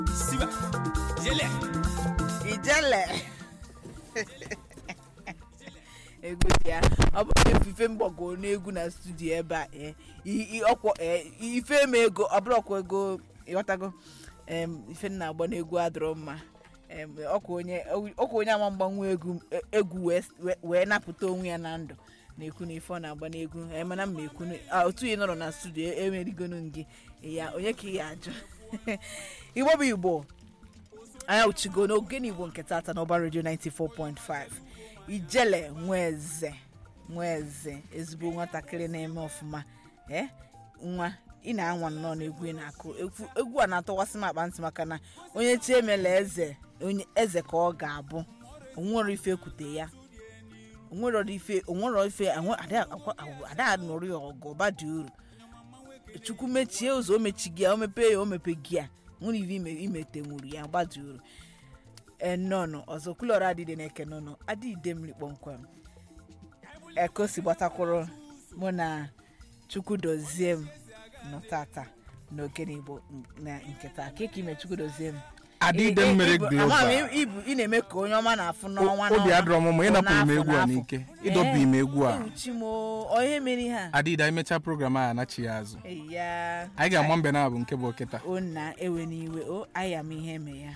Siba. Jele. Ijele. Egwu ya ọ bụ ife mgbago n'egwu na studio ebe a ife eme ego ọ bụrụ ọkwa ego ịghọtago ife na-agba n'egwu adọrọ mma ọkwa onye ama mgbanwe egwu wee napụta onwe ya na ndụ na-ekwu na ife ọ na-agba n'egwu mana mma ekwu otu ị nọrọ na studio emerigonu gị ya onye ka ị ya ajụ Igbo bụ Igbo anya uchigo n'oge n'Igbo nke tata n'Ọba Radio 94.5 Ijele nweze ezigbo nwatakịrị na-eme ọfụma nwa ị na-anwa nnọọ n'egwu ị na-akụ egwu a na-atọwasị m akpa ntị maka na onye chi emela onye eze ka ọ ga-abụ onwere ife ekwute ya onwere ife ada nụrụ ya ọgụ ọba dị uru Chukwu mechie ụzọ o mechi gị ya o mepee ya o mepe gị ya nwere ife imete nwuru ya ọba dị uru enono ọzọ kulọrọ adịde na-eke nono adịde mmiri kpọmkwem ekosi gbatakwụrụ mụ na Chukwu dozie m n'ụtata n'oge n'Igbo na nketa ka ime Chukwu dozie m adịde mmiri dị ụba ị na-eme ka onye ọma na-afụ n'ọnwa obi adịrọ ọmụmụ ịnapụrụ m egwu a n'ike ịdọbi m egwu a onye mere ha adịde imecha program a anachi ya azụ anyị ga-ama mbe na abụ nke bụ okịta o na ewe n'iwe o anyị ama ihe eme ya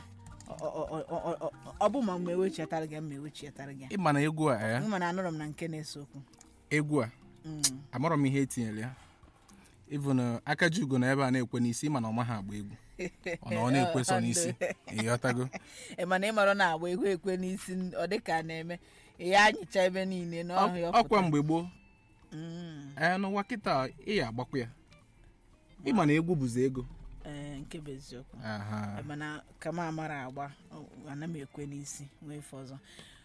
ọ bụ ma mgbe ewechetara gị ịma na egwu a ịma na anụrụ m na nke na-ese okwu egwu a amarọ m ihe etinyere ya even Akaji Ugo na ebe a na-ekwe n'isi mana ọ maghị agba egwu ọ na-ekwe sọ n'isi ịghọtago mana ịmarọ na-agba egwu ekwe n'isi ọ dịka na-eme ya anyịcha ebe niile n'ọhịa ọkwa mgbe gboo n'ụwa kịta ị ya agbakwa ya ịma na egwu bụzi ego nke bụ eziokwu mana kama amara agba ana m ekwe n'isi nwee ife ọzọ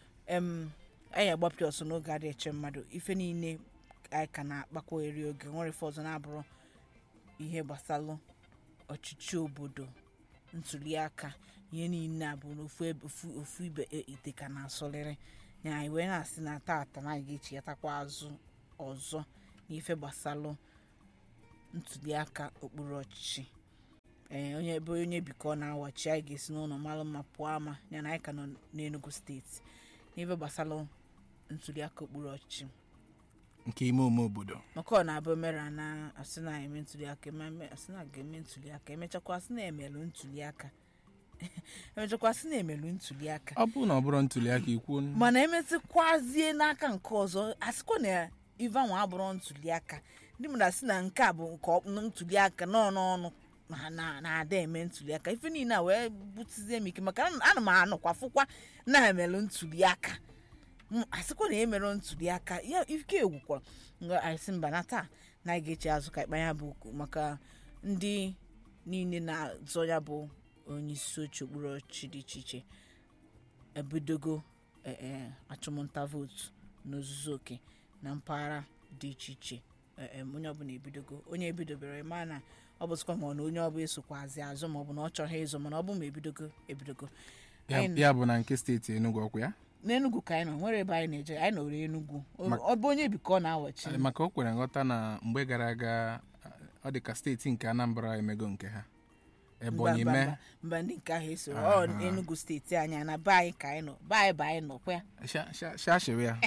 anyị agbapịa ọsọ n'oge adị eche mmadụ ife niile anyị ka na-akpakwa eri oge nwere ife ọzọ na-abụrụ ihe gbasalụ ọchịchị obodo ntuli aka ihe niile a bụ n'ofu ibe ite ka na-asọlịrị ya anyị wee na-asị na tata na anyị ga-echi yatakwa azụ ọzọ n'ife gbasalụ ntuli aka okpuru ọchịchị onye ebe onye bikọ na-awachi anyị ga-esi n'ụlọ malụ mma pụọ ama ya na anyị ka nọ n'Enugu steeti n'ife gbasara ntuli aka okpuru ọchịchị nke ime obodo maka ọ na-abụ mere na asị na eme ntuli aka asị na ga-eme ntuli aka emechakwa asị na emelu ntuli aka emechakwa asị na emelu ntuli aka ọ bụ na ọ bụrụ ntuli aka ikwu mana emetụkwazie n'aka nke ọzọ asịkwa na ivanwa abụrụ ntuli aka ndị mmadụ asị na nke a bụ nke ntuli aka n'ọnụ na-ada eme ntuli aka ife niile a wee butizie m ike maka ana m anụkwa fụkwa na-emelụ ntuli aka asịkwa na emerụ ntuli aka ya ike egwukwara asị mba na taa na anyị ga-eche azụ ka ikpa ya bụ okwu maka ndị niile na-azọ ya bụ onye isi oche okpuru ọchịchị dị iche iche ebidogo achụmnta vootu n'ozuzu oke na mpaghara dị iche iche onye ọbụla ebidogo onye ebidobere ma na ọ bụ sịkwa ma na onye ọbụla esokwazi azụ ma ọ bụ na ọ chọrọ ịzụ mana ọ bụ ma ebidogo ya bụ na nke steeti Enugu ọkwa ya n'Enugu ka anyị nọ nwere ebe anyị na-eje anyị nọrọ Enugu ọ bụ onye bikọ na-awachi maka o kwere nghọta na mgbe gara aga ọ dị ka steeti nke Anambra emego nke ha Ebonyi mee mba ndị nke ahụ esoro Enugu steeti anyị na be anyị ka anyị nọ be anyị nọ kwa shashiwe ya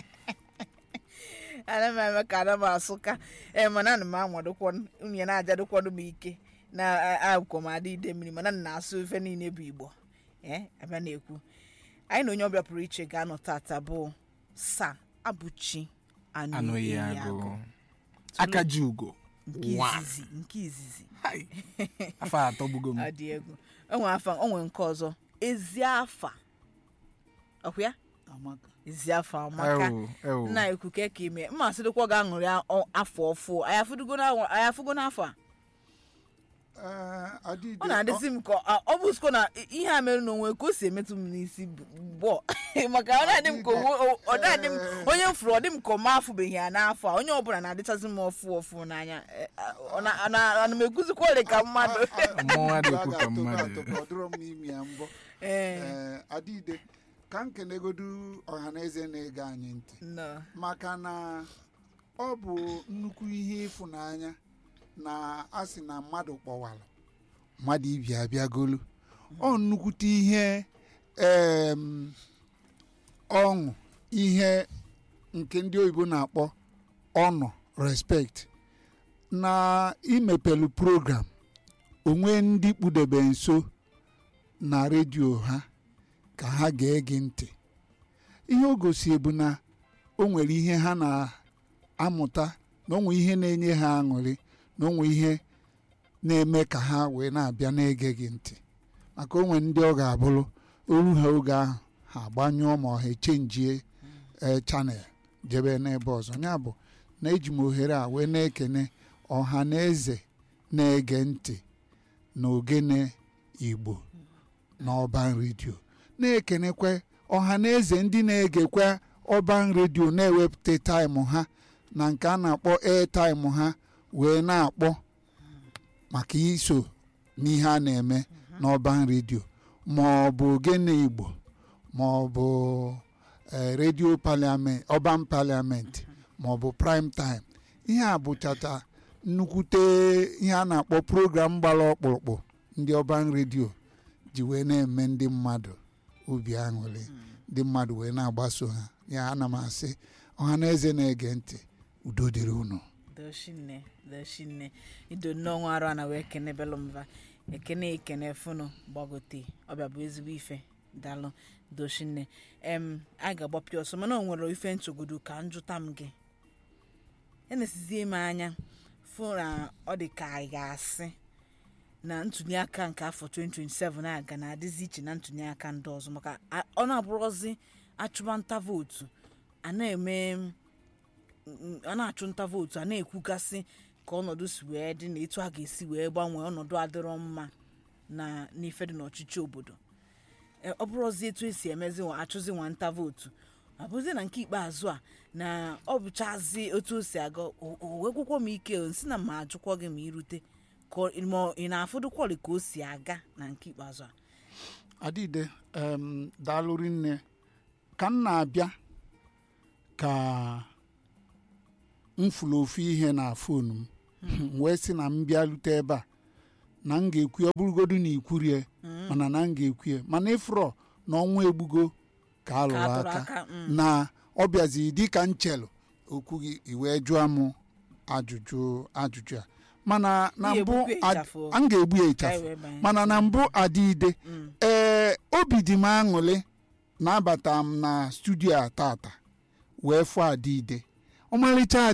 ana m eme ka ana m asụka mana ana m anwadokwa nwunye na-ajadokwanụ m ike na akwụkwọ m adịide mmiri mana na-asụ ife niile bụ Igbo abịa na-ekwu anyị na onye ọbịa pụrụ iche ga-anọ tata bụ Sir Abuchi Anoyiagụ Akaji Ugo nke izizi afọ atọ bugo m adị egwu onwe nke ọzọ Eziafa ọkwa ya Eziafa amaka nna ekwu ka ime mmasị dịkwa ga-aṅụrị afọ ọfụ ayafugo n'afọ a ọ na-adịsị m ka ọ bụ siko na ihe a mere n'onwe ka o si emetụ m n'isi gbọọ maka ọ na-adị m ka onye m fụrụ ọ dị m ka ọ ma afụbeghị ya n'afọ a onye ọbụla na-adịchazi m ọfụ n'anya ana m ekuzikwa ole ka mmadụ adịde ka nkenegodu ọhaneze na-ege anyị ntị maka na ọ bụ nnukwu ihe ịfụnanya na asị na mmadụ kpọwalụ mmadụ ibi abịagolu ọ nnukwute ihe ọṅụ ihe nke ndị oyibo na-akpọ honor respect na imepelu program onwe ndị kpụdebe nso na redio ha ka ha ga-ege ntị. Ihe o gosi bụ na o nwere ihe ha na-amụta, na onwe ihe na-enye ha aṅụrị, na onwe ihe na-eme ka ha wee na-abịa na-ege gị ntị. Maka onwe ndị ọ ga-abụrụ oru ha oge ahụ ha agbanyụọ ma ha echenjie chanel jebe n'ebe ọzọ. Ya bụ na eji m ohere a wee na-ekene ọha na eze na-ege ntị na ogene Igbo n'ọban redio, na-ekenekwe ọha na eze ndị na-egekwa ọban redio na-ewepụta taịmụ ha na nke a na-akpọ airtime ha wee na-akpọ maka iso n'ihe a na-eme n'ọban redio ma ọ bụ ogene Igbo ma ọ bụ redio parliament, ọban parliament ma ọ bụ prime time. Ihe a bụchata nnukwute ihe a na-akpọ program gbara ọkpụrụkpụ ndị ọban redio ji wee na-eme ndị mmadụ obi aṅụrị, ndị mmadụ wee na-agbaso ha. Ya ana m asị ọha na eze na-ege ntị, udo dịrị unu. Doshinne ido nnọọ arụ na wee kene belụmva ekene funu gbagote ọbịa bụ ezigbo ife dalụ Doshinne. A ga-agbapịa ọsọ mana o nwere ife ntụgodu ka njụta m gị enesizie m anya fụ na ọ dị ka anyị ga-asị na ntụliaka nke afọ 2027 aga na-adịzi iche na ntụliaka ndị ọzọ, maka ọ na-abụrụzi achụba nta vootu a na-achụ nta vootu a na-ekwugasị ka ọnọdụ si wee dị na etu a ga-esi wee gbanwee ọnọdụ adịrọ mma na n'ife dị n'ọchịchị obodo. Ọ bụrụzi etu esi emezi achụzi nwa nta vootu abụzi na nke ikpeazụ a na ọ bụchazi otu o si aga wee gwụkwọ m ike nsi na ma ajụkwọ gị ma irute ma ị na-afụdụkwọrị ka o si aga na nke ikpeazụ a. Adịde daalụrị nne ka m na-abịa ka m fụrụ ofu ihe na fonu m wee sị na m bịa lute ebe a na m ga-ekwu ọ bụrụgodu na ikwurie mana na m ga-ekwu mana ịfụrọ na ọnwa egbugo ka alụrụ aka na ọ bịazi dịka nchelu okwu gị iwee jụọ m ajụjụ a mana na mbụ a ga-egbu ya ịchafụ mana na mbụ Adịde obi dị m aṅụrị na-abata m na studio a tata wee fụ Adịde ọmalịcha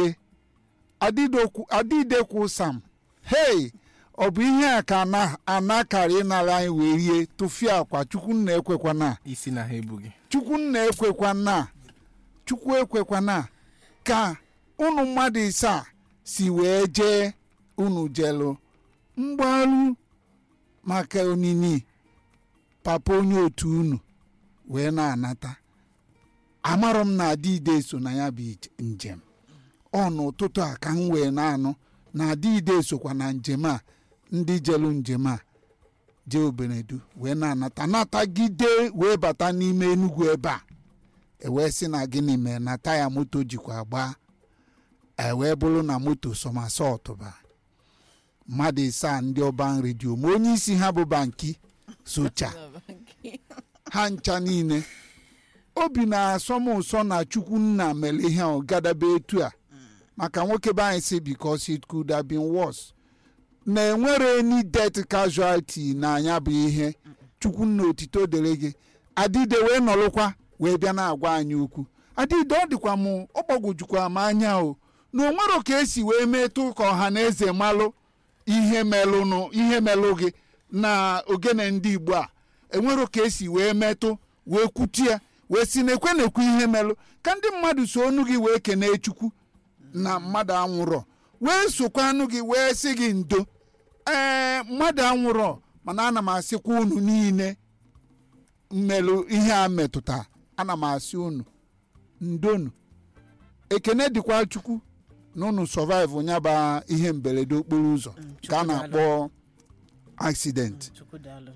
Adịde kwụ Sam hei ọ bụ ihe a ka anakarị ịnara anyị wee rie tụfie akwa Chukwu nna ekwekwana isi na ha ebughị Chukwu nna ekwekwana Chukwu ekwekwana ka unu mmadụ isaa si wee jee unu jelu mgbaru maka onini papa onye otu unu wee na-anata. Amarọ m na Adịde so na ya bụ njem ọ n'ụtụtụ a ka m wee na-anụ na Adịde sokwa na njem a ndị jelu njem a jee Obenedu wee na-anata natagide wee bata n'ime Enugu ebe a ewee sị na gịnị mee na taya moto jikwa gbaa ewee bụrụ na moto somasọtụba mmadụ isaa ndị ọban redio ma onye isi ha bụ Banki socha ha ncha niile obi na-asọ m ụsọ na Chukwu nna mere ihe ọ gadaba etu a maka nwoke be anyị si because it could have been worse na enwere any death casualty na anya bụ ihe Chukwu nna otito dere gị. Adịde wee nọrọkwa wee bịa na-agwa anyị okwu. Adịde ọ dịkwa m ọ gbagwojukwa m anya o na onwero ka esi wee metụ ka ọha na eze malụ ihe melụ gị na ogene ndị Igbo a enwero ka esi wee metụ wee kwutu ya wee si na-ekwe ihe melụ ka ndị mmadụ so onu gị wee kenee Chukwu na mmadụ anwụrọ wee sokwa anụ gị wee sị gị ndo mmadụ anwụrọ mana ana m asịkwa unu niile mmelụ ihe a metụta ana m asị unu ndonu ekene dịkwa Chukwu na unu survive nyaba ihe mberede okporo ụzọ ka a na-akpọ accident.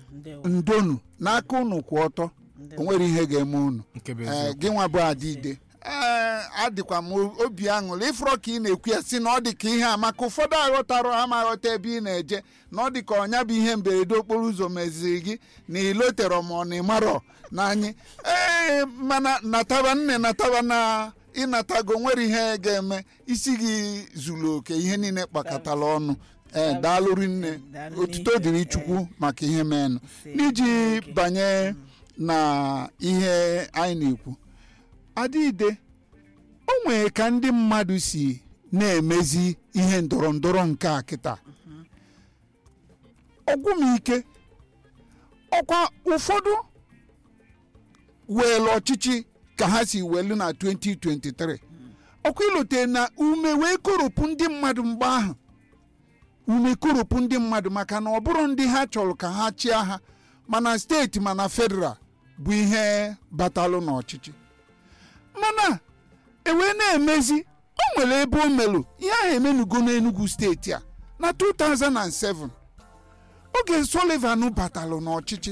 Ndonu n'aka unu kwụ ọtọ o nwere ihe ga-eme unu gị nwa bụ Adịde adịkwa m obi aṅụrị ịfụrọ ka ị na-ekwu ya si na ọ dị ka ihe a maka ụfọdụ aghọtarụ ha ma aghọta ebe ị na-eje na ọ dị ka ọnya bụ ihe mberede okporo ụzọ meziri gị na iloterọ ma ọ na ịmarọ na anyị mana nataba na ịnatago nwere ihe ga-eme isi gị zuru oke ihe niile kpakọtara ọnụ daalụrị nne otuto dịrị Chukwu maka ihe menụ n'iji banye na ihe anyị na-ekwu adịide o nwere ka ndị mmadụ si na-emezi ihe ndọrọ ndọrọ nke a kịta ọgwụmike ọkwa ụfọdụ were ọchịchị ka ha si welu na 2023 ọkwa ilote na ume wee koropụ ndị mmadụ mgbe ahụ ume koropụ ndị mmadụ maka na ọ bụrụ ndị ha chọrọ ka ha chịa ha mana steeti mana federal bụ ihe batalụ n'ọchịchị mana ewee na-emezi o nwere ebe o melụ ihe ahụ emenugo n'Enugu steeti a na 2007 oge Sullivan batalụ n'ọchịchị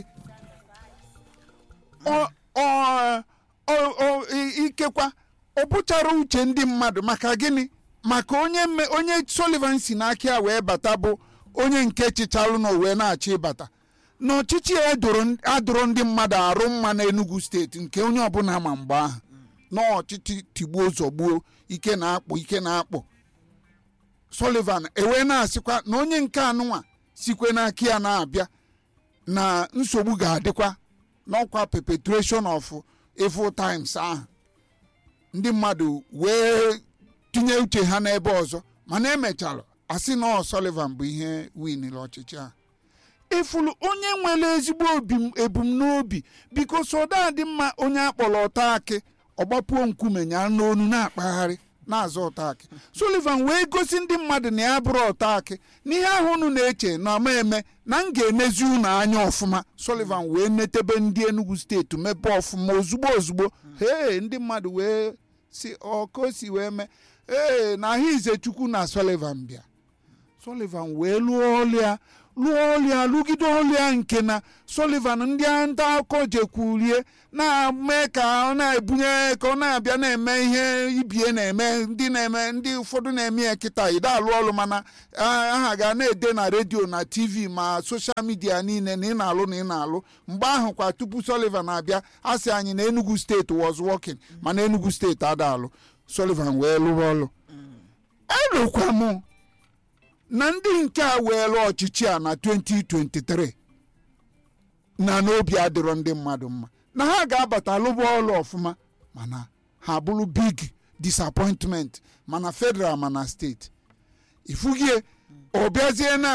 ikekwa ọ bụchara uche ndị mmadụ maka gịnị maka onye Sullivan si n'aka ya wee bata bụ onye nke chịchalụ na wee na-achị ịbata n'ọchịchị ya adụrụ ndị mmadụ arụ mma n'Enugu steeti nke onye ọbụla ma mgbe ahụ n'ọchịchị tigbuo zọgbuo ike na-akpọ Sullivan ewee na-asịkwa na onye nke anụnwa sikwe n'aka ya na-abịa na nsogbu ga-adịkwa n'ọkwa perpetration of evil times ahụ ndị mmadụ wee tinye uche ha n'ebe ọzọ mana emechara asị na Sullivan bụ ihe winile ọchịchị ahụ ifulu onye nwere ezigbo ebumnobi biko soda dị mma onye akpọrọ ọta akị ọgbapuo nkume nya n'onu na-akpagharị na-azọ ọta akị Sullivan wee gosi ndị mmadụ na ya bụrụ ọta akị n'ihe ahụ unu na-eche na ama eme na m ga-enezi unu anya ọfụma Sullivan wee netebe ndị Enugu steeti mebe ọfụma ozugbo ndị mmadụ wee si ọkosi wee mee na ahụ Izechukwu na Sullivan bịa Sullivan wee lụọ ọlịa lụgide ọlịa nke na Sullivan ndị nta akụkọ jekwurie na-eme ka ọ na-ebunye ka ọ na-abịa na-eme ihe ibie na-eme ndị ụfọdụ na-eme ya kịta ide alụ ọlụ mana aha ga na-ede na redio na TV ma soshal midia niile na ị na-alụ mgbe ahụ kwa tupu Sullivan abịa asị anyị na Enugu steeti was working mana Enugu steeti ada alụ Sullivan wee lụọ ọlụ elụkwa mụ na ndị nke a weelu ọchịchị a na 2023 na n'obi adịrọ ndị mmadụ mma na ha ga-abata lụba ọlụ ọfụma mana ha bụrụ big disappointment mana federal mana steeti ifugie ọ bịazie na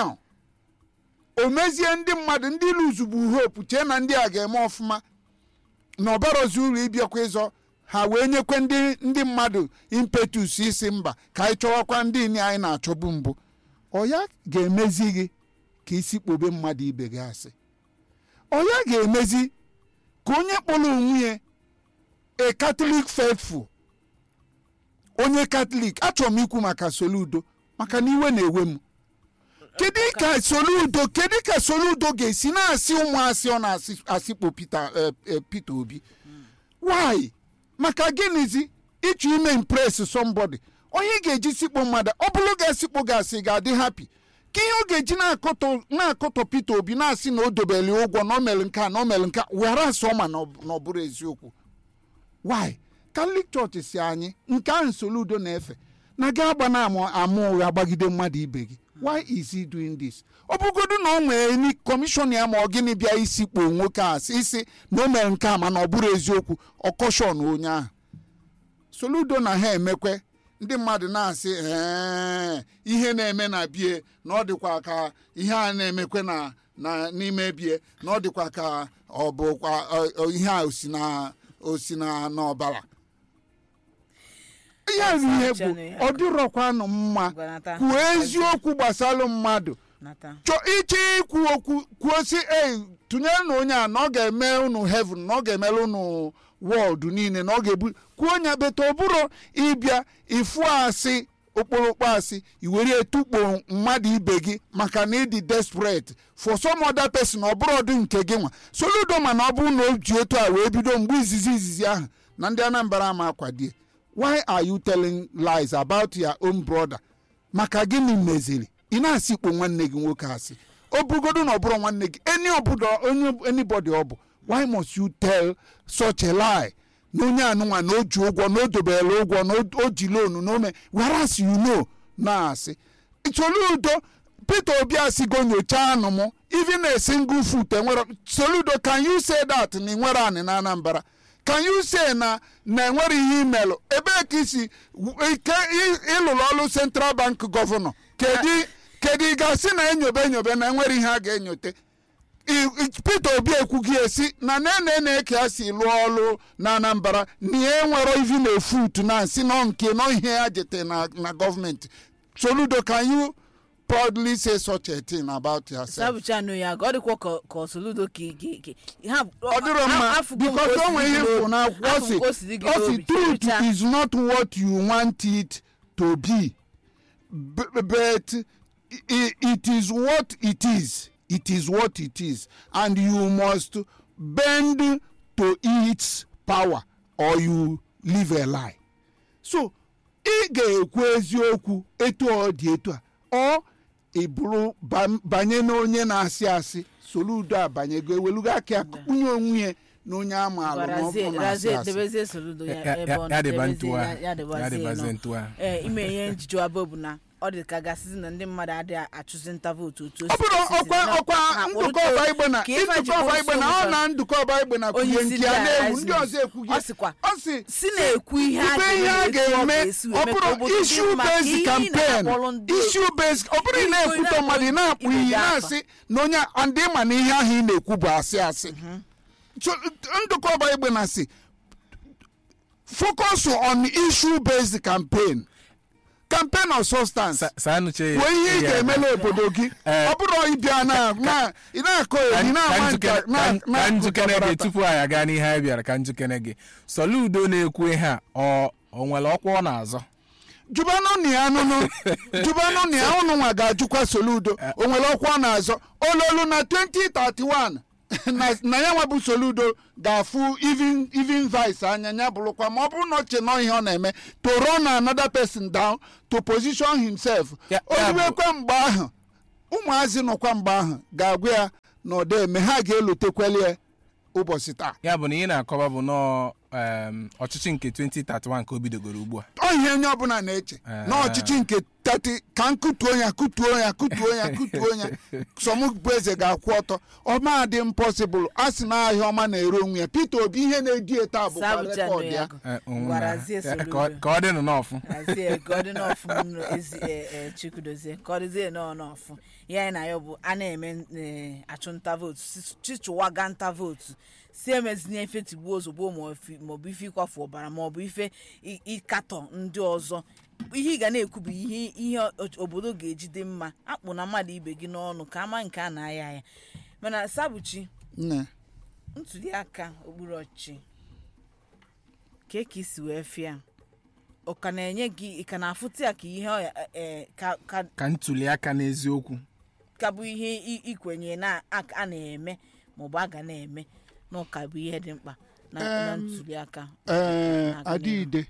o mezie ndị mmadụ ndị luzugbu hope chee na ndị a ga-eme ọfụma na ọbarozi uru ịbịakwa ịzọ ha wee nyekwe ndị mmadụ impetus isi mba ka anyị chọwakwa ndị anyị na-achọbu mbụ ọ ya ga-emezi gị ka isi kpobe mmadụ ibe gị asị ọ ya ga-emezi ka onye kpọrọ onwe ya a Catholic faithful onye Catholic achọrọ m ikwu maka Soludo maka na iwe na-ewe m kedu ka Soludo ga-esi na-asị ụmụasị ọ na-asịkpo Peter Obi why maka gịnịzi ịchọ ime impress somebody onye ga-eji sikpo mmadụ ọ bụrụ ga-esikpo gasị ga-adị happy ka ihe ọ ga-eji na-akọtọ Peter Obi na-asị na o dobere ụgwọ na o mere nka were asị ọma na ọ bụrụ eziokwu why Catholic Church si anyị nke ahụ Soludo na-efe na ga-agba na amụ ụgha gbagide mmadụ ibe gị why is he doing this ọ bụgodu na o nwere ni kọmishọn ya ma ọ gịnị bịa isikpo nwoke a isi na o mere nke a mana ọ bụrụ eziokwu ọkọshọn onye ahụ Soludo na ha emekwe ndị mmadụ na-asị ihe na-eme na bie na ọ dịkwa ka ihe a na-emekwe na n'ime bie na ọ dịkwa ka ọ bụkwa ihe a osi na n'ọbara ihe bụ ọ dịrọkwanụ mma kwuo eziokwu gbasara mmadụ chọọ iche ikwu okwu kwuo si tụnyere na onye a na ọ ga-eme unu heaven na ọ ga-emere unu wọld niile na ọ ga-ebu kwuo onye beta ọ bụrụ ịbịa ifu asị okporokpo asị iwere etukpo mmadụ ibe gị maka na ịdị desperate for some other person ọ bụrụ ọdụ nke gị nwa Soludo mana ọ bụrụ na o ji etu a wee bido mgbe izizi ahụ na ndị Anambra ama akwadie. Why are you telling lies about your own brother? Maka gịnị meziri ị na-asị ikpo nwanne gị nwoke asị ọ bụgodu na ọ bụrụ nwanne gị anybody ọ bụ. Why must you tell such a lie? Na onye anụnwa na o ji ụgwọ na o dobere ụgwọ na o ji loan na ome, whereas you know na-asị Soludo Peter Obi asigo nyocha anụ m even a single foot enwere. Soludo, can you say that na nwere anị na Anambra? Can you say na enwere ihe email ebe ka isi ịlụrụ ọrụ Central Bank Governor kedu ị ga-asị na enyobe na enwere ihe a ga-enyote? Peter Obi ekwughị esi na na ka si lụọ ọrụ na Anambra na enwere even a foot na nsị nọ nke nọ ihe ha jete na gọọmenti. Soludo, can you proudly say such a thing about yourself? Sabuchano ya God ko Soludo ki ha because onwe ihe na what truth is not what you want it to be, but it is what it is. It is what it is, and you must bend to its power or you live a lie. So ị ga-ekwu eziokwu etu ọ dị etu a ọ ịbụrụ banye na onye na-asị asị. Soludo abanyego ewelugo aka akụnye onwe na onye amaala na ọ bụ na-asị asị. Ime ihe njiju abụ na ọ dị ka gasịzi na ndị mmadụ adịghị achụzi nta vootu otu ọ bụrụ ọkwa ndụkọ ọba igbe na ọ na ndụkọ ọba igbe na kwuye nke a na-ewu ndị ọzọ ekwughị ọ si na-ekwu ihe a ga-eme. Ọ bụrụ issue based campaign, issue based, ọ bụrụ ị na-ekwutọ mmadụ na-akpụ iyi na-asị na onye ndị ma na ihe ahụ ị na-ekwu bụ asị. Ndụkọ ọba igbe na si focus on issue based campaign of substance. Wee ihe ị ga-emela obodo gị ọ bụrụ ịbịa ị na-akọ eri ka njikere gị tupu anyị aga n'ihe anyị bịara. Ka njikere gị Soludo na-ekwu ihe a o nwere ọkwa ọ na-azọ jubanụ na ya ụnụ nwa ga-ajụkwa Soludo o nwere ọkwa ọ na-azọ ololu na 2031 na ya nwebụ Soludo ga-afụ even vice anya ya bụrụkwa ma ọ bụrụ na ọ che nọ ihe ọ na-eme to run another person down to position himself. Odiwekwe mgbe ahụ ụmụazị nọkwa mgbe ahụ ga-agwa ya na ọ dị-eme ha ga-elotekweli ụbọchị taa. Ya bụ na ị na-akọwa bụ ọchịchị nke 2031 ka o bidogoro ugbu a. Ọ ihe onye ọbụla na-eche na ọchịchị nke 30 ka nkutuo ya sọmụbụ eze ga-akwụ ọtọ. Ọma dị impossible a sị na ahịa ọma na-ere onwe ya. Peter Obi ihe na-edi taa bụ rekọd ya ka ọ dị n'ọfụ Chukwudozie ka ọ dịzie n'ọfụ. Ya anyị na ya bụ a na-eme achụnta vootu chichụwaga nta vootu si emezinye ife tigbuo ozugbo maọbụ ife ịkwafu ọbara maọbụ ife ịkatọ ndị ọzọ. Ihe ị ga na-ekwu bụ ihe obodo ga-ejide mma akpụ na mmadụ ibe gị n'ọnụ ka ama nke a na-aya aya. Mana Sabuchi ntuli aka okpuru ọchịchị ka isi wee fịa ọ ka na-enye gị ka na-afụta ya ka ihe ka ntuli aka n'eziokwu ka bụ ihe ikwenye na a na-eme maọbụ a ga na-eme na ụka bụ ihe dị mkpa na ntuli aka. Adịide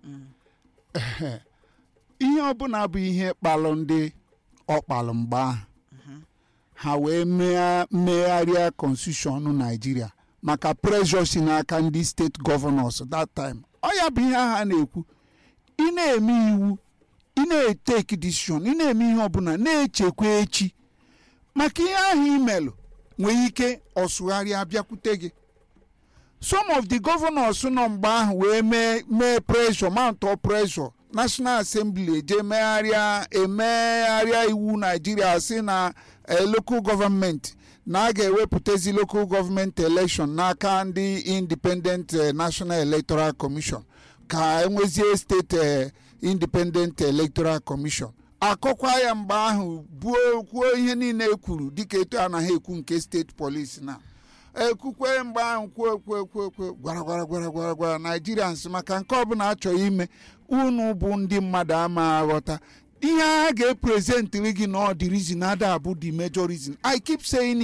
ihe ọbụla bụ ihe kpalụ ndị ọkpalụ mgbe ahụ ha wee megharịa constitution Nigeria maka pressure si n'aka ndị steeti governors that time. Ọ ya bụ ihe ha na-ekwu ị na-eme iwu ị na-etake decision ị na-eme ihe ọbụla na-echekwa echi maka ihe ahụ imelụ nwee ike ọsụgharịa bịakwute gị. Some of the governors nọ mgbe ahụ wee mee pressure mount of pressure National Assembly eje emegharịa iwu Nigeria si na local government na a ga-ewepụtazi local government election n'aka ndị Independent National Electoral Commission ka enwezie state Independent Electoral Commission. Akọkwa ya mgbe ahụ kwuo ihe niile ekwuru dịka etu anaghị ekwu nke steeti police na ekwukwe mgbe ahụ kwuo gwara Nigerians maka nke ọbụla achọghị ime unu bụ ndị mmadụ ama aghọta ihe a ga-eprezentịrị gị na ọ dị reason ada abụ the major reason. I keep saying it.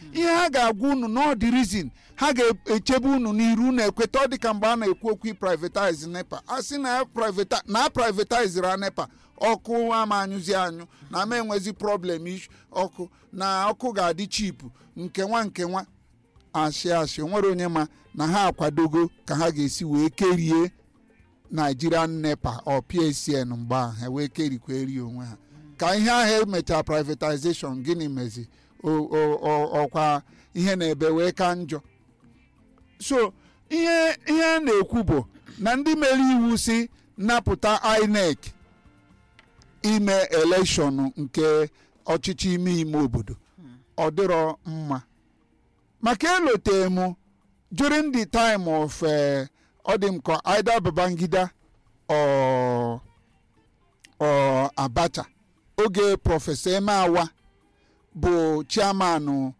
ihe ha ga-agwa unu na the reason ha ga-echebe unu n'iru unu ekweta. Ọ dị ka mgbe a na-ekwu okwu privatize NEPA, a sị na privatizera NEPA, ọkụ ama anyụzi anyụ na ama enwezi problem ọkụ na ọkụ ga-adị chipu nke nwa ashị nwere onye ma na ha akwadogo ka ha ga-esi wee kerie Nigerian NEPA ọ PSN mgbe ahụ ha wee kerikwerie onwe ha ka ihe ahụ emechara privatization. Gịnị mezi ọkwa ihe na-ebe wee ka njọ. So ihe na-ekwu bụ na ndị mere iwu si napụta INEC ime election nke ọchịchị ime obodo ọ dịrọ mma maka elote m during the time of ọ dị m ka either Babangida or Abacha, oge Prọfesọ Emeawa bụ chairman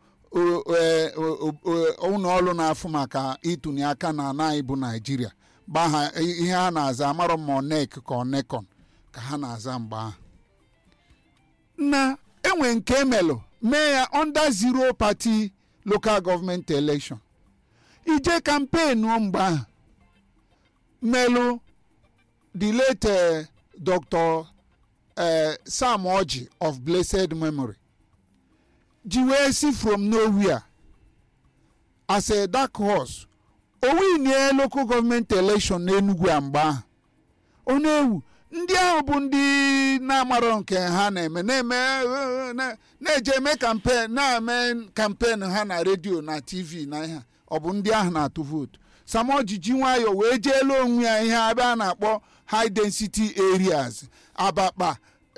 ụlọ ọrụ na-afụ maka ịtụnye aka na anyị bụ Naijiria gbaha ihe ha na-aza amarọ ma NEC ka NECON ka ha na-aza mgbe ahụ na enwe nke emelụ mee ya under zero party local government election. Ije kampenu mgbe ahụ melụ the late Dr. Sam Orji of blessed memory ji wee si from nowhere as a dark horse o winie local government election n'Enugu mgbe ahụ ọ na-ewu ndị ahụ bụ ndị na-amarọ nke ha na-eje eme kampen ha na redio na TV na ihe ọ bụ ndị ahụ na-atụ vootu. Sam Orji ji nwayọ wee jeelu onwe ya ihe ebe a na-akpọ high density areas Abakpa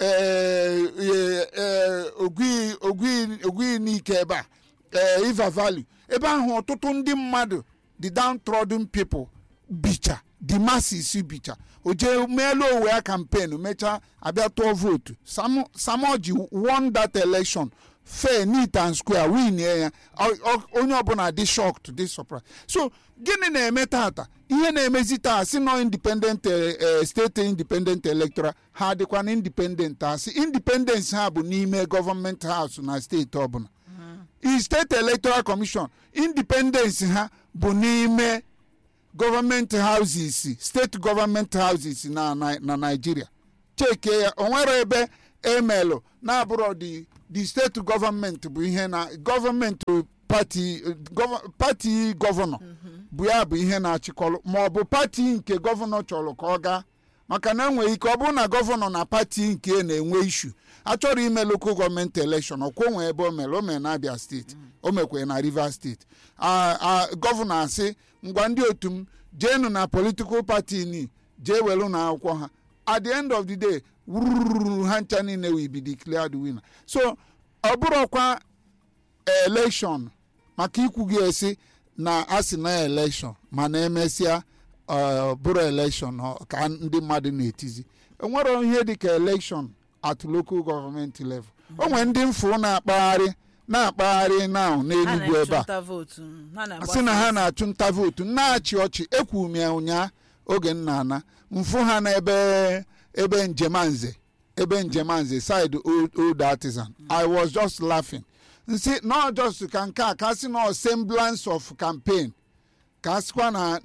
ogwi n'ike ebe a River Valley ebe ahụ ọtụtụ ndị mmadụ the downtrodden people bicha the masses bicha o jee meelu owe ya campaign mechaa abịa tụọ vootu. Sam Orji won that election fair, neat and square, win ya onye ọbụla dị shocked, dị surprised. So gịnị na-eme tata ihe na-emezi taa si no independent state independent electoral ha dịkwa na independent asị independence ha bụ n'ime government house na steeti ọbụla. State Electoral Commission independence ha bụ n'ime government houses, state government houses na Nigeria. Cheke ya onwere ebe emelo na abụrụ the state government bụ ihe na government party governor bụ ya bụ ihe na-achịkọlụ ma ọ bụ party nke governor chọrọ ka ọ gaa maka na enwere ike ọ bụrụ na governor na party nke na-enwe issue achọrọ ime local government election ọkwa onwe ebe o mere na Abia steeti o mekwe na Rivers steeti governor asị ngwa ndị otu m jeenu na political party ni jee welu na akwụkwọ ha at the end of the day ha ncha niile will be declared winner. So ọ bụrụkwa election maka ikwu gị esi na asị na election mana emesịa bụrụ election ka ndị mmadụ na-etizi enwere ihe dịka election at local government level. O nwere ndị mfu na-akpagharị na n'Enugu ebe a sị na ha na-achụ nta vootu na-achị ọchị ekwu m ya ụnyaa oge nna mfu ha na ebe Njemanze side old artisan. I was just laughing. Nsi not just ka nke a ka sị na semblance of campaign ka sịkwa na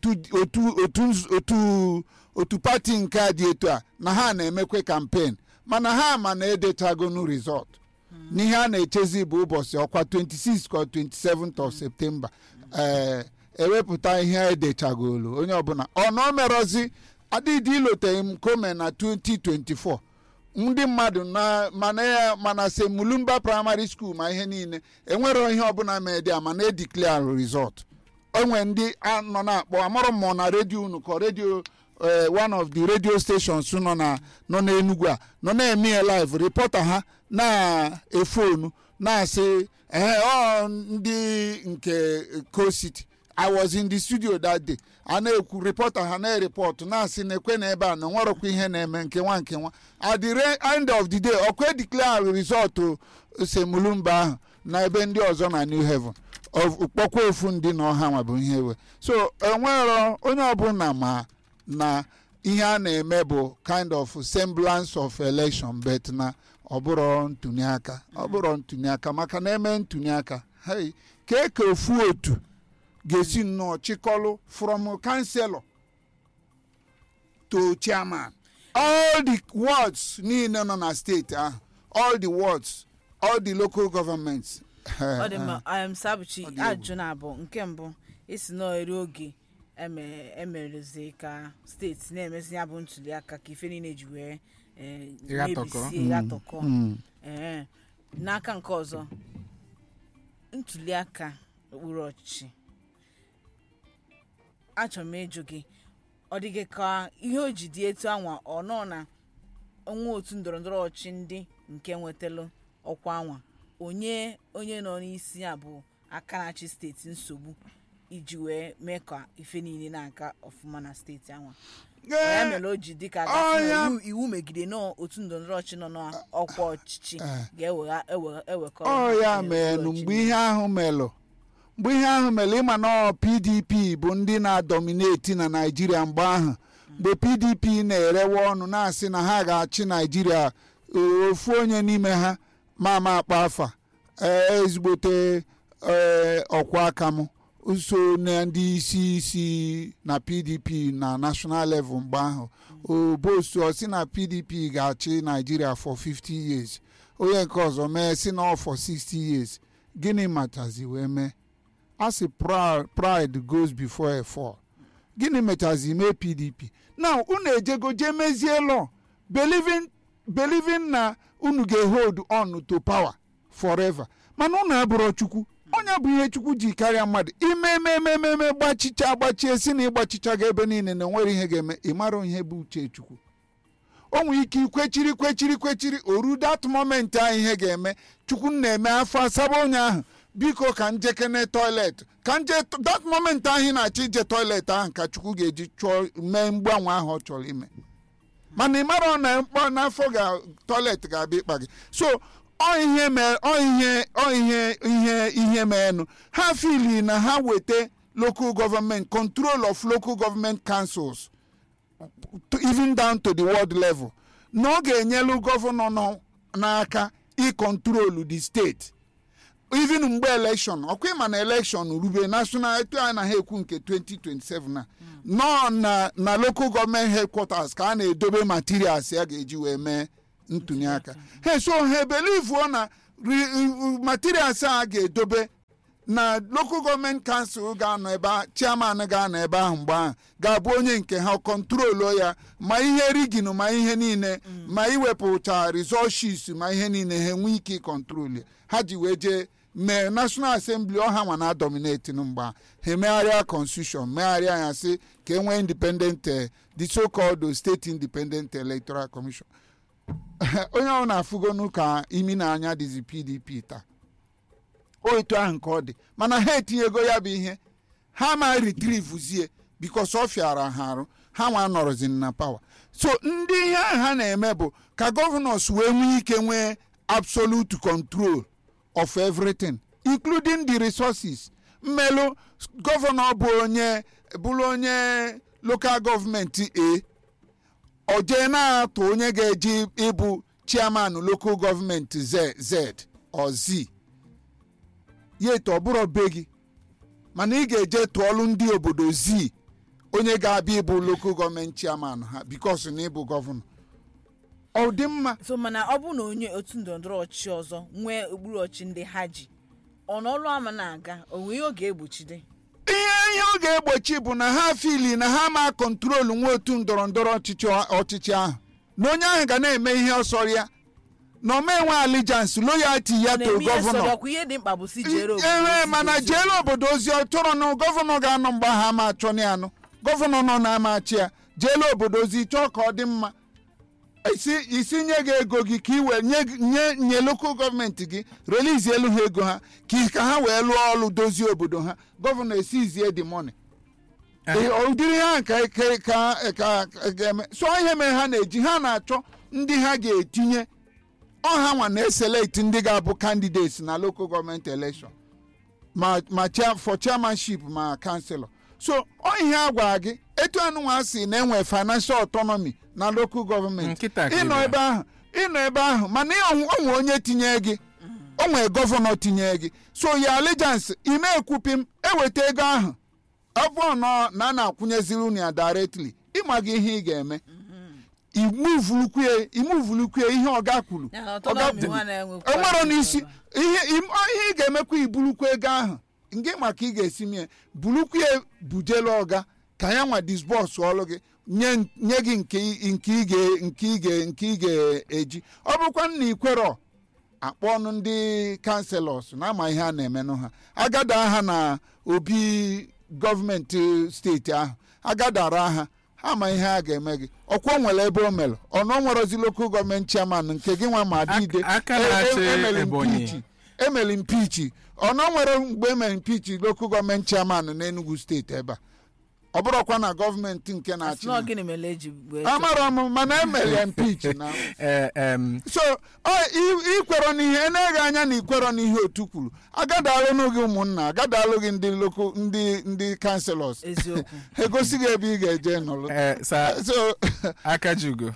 otu party nke a dị etu a na ha na-emekwe campaign mana ha ma na edetagonu result n'ihe a na-echezi bụ ụbọchị ọkwa 26 ka 27th of September ewepụta ihe edechagolu onye ọbụla ọ merozi adịdị iloteghị m kome na 2024 ndị mmadụ na mana se Mulumba primary school ma ihe niile enwere ihe ọbụla media mana declare result. Onwe ndị nọ na-akpọ amara m na radio unu ka radio one of the radio stations nọ n'Enugu a nọ na-eme live reporter ha na efonu na-asị ndị nke Coast City. I was in the studio that day. A na-ekwu reporter ha na-report na-asị na ekwe na ebe a na nwerọkwa ihe na-eme nke nwa at the end of the day okwe declare result se Mulumba ahụ na ebe ndị ọzọ na New Haven kpọkwa ofu ndị na ọha ma bụ ihe ewe. So enwero onye ọbụla ma na ihe a na-eme bụ kind of semblance of election but na ọ bụrụ ntụnye aka maka na eme ntụnye aka hey ka ofu otu ga-esi nnọọ chịkọlụ from councillor to chairman all the wards niile nọ na steeti ahụ all the wards all the local governments. Ọ dị mma Sabuchi ajụ na-abụ nke mbụ isi n'eri oge emerezi ka steeti na-emezi ya bụ ntuli aka ka ife niile ji wee mebisie atọkọ n'aka nke ọzọ ntuli aka okpuru ọchịchị achọrọ m ịjụ gị ọ dịghị ka ihe o ji dị etu anwa ọ nọ na onwe otu ndọrọndọrọ ọchịchị ndị nke nwetalụ ọkwa anwa onye nọ n'isi ya bụ aka na-achị steeti nsogbu iji wee mee ka ife niile na-aga ọfụma na steeti anwa ya mere o ji dịka iwu megide n'otu ndọrọndọrọ ọchịchị nọ n'ọkwa ọchịchị ga-ewekọ ya menụ mgbe ihe ahụ melụ ịma na PDP bụ ndị na-adomineti na Naịjirịa mgbe ahụ mgbe PDP na-erewe ọnụ na-asị na ha ga-achị Naịjirịa ofu onye n'ime ha mama akpa afa ezigbote ọkwa aka m so na ndị isi na PDP na national level mgbe ahụ obosu osi na PDP ga-achị Nigeria for 50 years onye nke ọzọ mee si na for 60 years gịnị matazi wee mee asị pride goes before a fall gịnị metazi mee PDP now unu ejego je mezie law believing na unu ga-hold on to power forever mana unu abụrụ Chukwu onye bụ ihe Chukwu ji karịa mmadụ ime gbachie si na ịgbachicha ga ebe niile na nwere ihe ga-eme ịmara ihe bụ uche Chukwu o nwere ike ikwechiri oru that moment ahụ ihe ga-eme Chukwu na-eme afọ asaba onye ahụ biko ka njekene toilet ka nje that moment ahụ na-achọ ije toilet ahụ ka Chukwu ga-eji chọọ mee mgbanwe ahụ ọ chọrọ ime mana ị mara na mkpọ n'afọ ga toilet ga-abịa ịkpa gị so ihe meenụ ha fili na ha weta local government control of local government councils even down to the world level na ọ ga-enyelu gọvanọ nọ n'aka ịkọntrolu the state even mgbe election ọkwa ịma na election rube national etu a na ha ekwu nke 2027 nọ na local government headquarters ka a na-edobe materials ya ga-eji wee mee ntụnye aka so ha believe na materials a ga-edobe na local government council ga-anọ ebe chairman ga-anọ ebe ahụ mgbe ahụ ga-abụ onye nke ha kọntrolu ya ma ihe rigin ma ihe niile ma iwepụcha result sheets ma ihe niile ha enwe ike ịkọntrolu ya ha ji wee jee mee National Assembly ọha ma na dominate mgbe ha emegharịa constitution megharịa ya sị ka enwee independent the so-called state independent electoral commission onye ahụ na-afụgonu ka imi na anya dịzi PDP taa otu ahụ nke ọ dị mana ha etinyego ya bụ ihe ha ma retrievezie because ọ fịara ha arụ ha nwa nọrọzi na power so ndị ihe ahụ ha na-eme bụ ka governors wee nwee ike nwee absolute control of everything including the resources mmelụ gọvanọ bụrụ onye local government ọ jee na-atụ onye ga-eji ịbụ chairman local government Z or Z ya etu ọ bụrụ be gị mana ị ga-eje tụọlụ ndị obodo Z onye ga-abịa ịbụ local government chairman ha because na ịbụ gọvanọ ọ dị mma so mana ọ bụ na onye otu ndọrọndọrọ ọchịchị ọzọ nwee okpuru ọchị ndị ha ji ọnụọlụ ama na-aga onwe ihe ọ ga-egbochide ihe ọ ga-egbochi bụ na ha fili na ha ma kọntrolu nwa otu ndọrọndọrọ ọchịchị ahụ na onye ahụ ga na-eme ihe ọsọrọ ya na omenwe allegiance loyalty ya to gọvanọ mana jeere obodo ozi ọ chọrọ na gọvanọ ga-anọ mgbe ha ma achọ na anụ gọvanọ nọ na-amachi ya jeere obodo ozi chọọ ka ọ dị mma isi nye gị ego gị ka iwe nye local gọọmenti gị release elu ha ego ha ka ha wee lụọ ọrụ dozie obodo ha gọvanọ esizie the money ụdịrị ha ka ga-eme so ihe mere ha na-eji ha na-achọ ndị ha ga-etinye ọha nwa na-eselect ndị ga-abụ candidates na local government election ma for chairmanship ma councillor so ihe a gwara gị etu anụnwa si na-enwe financial autonomy na local government ịnọ ebe ahụ mana onwe onye tinye gị o nwere gọvanọ tinye gị so ya allegiance ime ekwupi m eweta ego ahụ ọ bụrụ na a na-akwụnyeziri unu ya directly ịma gị ihe ị ga-eme imuvulukwe ihe ọga kwuru enwero n'isi ihe ị ga-emekwa ibulukwa ego ahụ nke maka ị ga-esi mie bulukwe bujelu ọga ka ya nwa disbọs ọlụ gị nye gị nke ị ga-eji ọ bụrụkwa na ikwero akpọ ọnụ ndị kanselọs na-ama ihe a na-emenụ ha agada ha na obi gọọmenti steeti ahụ agadara ha ama ihe a ga-eme gị ọkwa nwere ebe o mere ọnụ nwerozi lokal gọọmenti chairman nke gị nwa ma adịide emeli mpichi ọnụ nwere mgbe emeli mpichi lokal gọọmenti chairman n'Enugu steeti ebe a ọ bụrụkwa na gọọmenti nke na-achị amara m mana emeli mpichi na so ikwero n'ihe na-eghe anya na ikwero n'ihe otu kwuru agadalụ gị ụmụnna agadalụ gị ndị kanselọs egosi gị ebe ị ga-eje nọrọ Akajiugo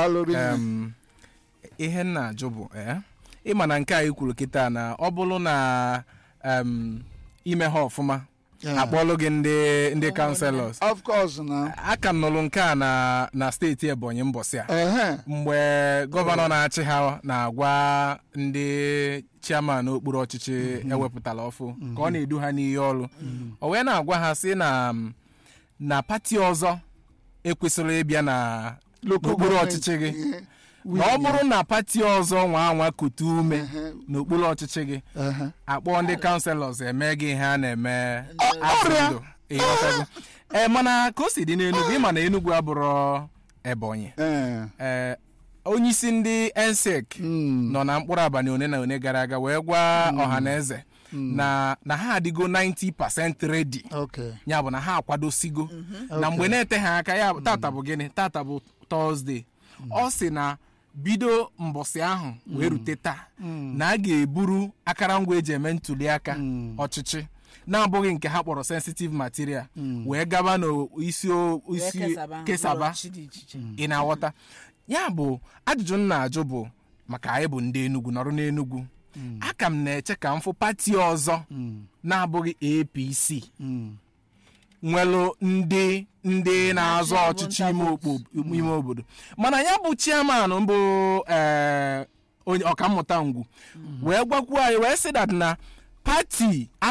ihe nna ajụ bụ ịma na nke a kwuru kịta na ọ bụrụ na ime ha ọfụma akpọlụ gị ndị kanselọs of course na aka m nụrụ nke a na steeti Ebonyi mbọsị a mgbe gọvanọ na-achị ha na-agwa ndị chairman okpuru ọchịchị ewepụtara ọfụ ka ọ na-edu ha n'ihe ọrụ o wee na-agwa ha sị na pati ọzọ ekwesịrị ịbịa na okpuru ọchịchị gị na ọ bụrụ na pati ọzọ nwa kutu ume n'okpuru ọchịchị gị akpọ ndị kanselọs eme gị ihe a na-eme mana ka o si dị n'Enugu ịma na Enugu abụrụ Ebonyi onye isi ndị NSEC nọ na mkpụrụ abalị one na one gara aga wee gwa ọhaneze na ha adịgo 90% ready ya bụ na ha akwadosigo na mgbe na-eteghị aka ya tata bụ gịnị tata bụ Tọzdee ọ sị na bido mbọsị ahụ wee rute taa na a ga-eburu akarangwa eji eme ntuli aka ọchịchị na-abụghị nke ha kpọrọ sensitive material wee gaba n'isi kesaba ị na-aghọta ya bụ ajụjụ m na-ajụ bụ maka anyị bụ ndị Enugu nọrọ n'Enugu aka m na-eche ka m fụ pati ọzọ na-abụghị APC nwelu ndị na-azọ ọchịchị ime obodo mana ya bụ chairman bụ onye ọkammụta Ngwu wee gwakwuo anyị wee sị that na pati